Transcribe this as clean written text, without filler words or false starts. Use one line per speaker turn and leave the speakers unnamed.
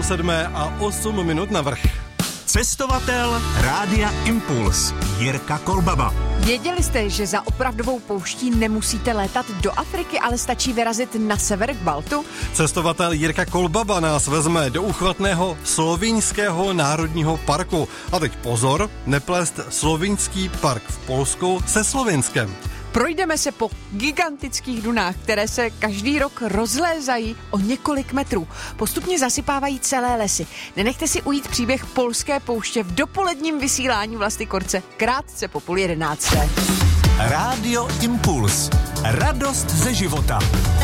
7 a 8 minut na vrch.
Cestovatel Rádia Impuls Jirka Kolbaba.
Věděli jste, že za opravdovou pouští nemusíte létat do Afriky, ale stačí vyrazit na sever k Baltu?
Cestovatel Jirka Kolbaba nás vezme do úchvatného Slovinského národního parku. A teď pozor, neplést Slovinský park v Polsku se Slovinskem.
Projdeme se po gigantických dunách, které se každý rok rozlézají o několik metrů. Postupně zasypávají celé lesy. Nenechte si ujít příběh polské pouště v dopoledním vysílání Vlasty Korce krátce po 10:30.
Rádio Impuls. Radost ze života.